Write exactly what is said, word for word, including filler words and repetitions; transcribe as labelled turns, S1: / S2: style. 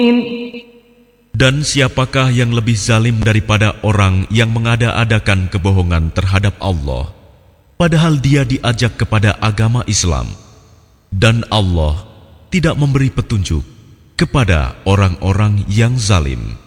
S1: Dan siapakah yang lebih zalim daripada orang yang mengada-adakan kebohongan terhadap Allah, padahal dia diajak kepada agama Islam, dan Allah tidak memberi petunjuk kepada orang-orang yang zalim.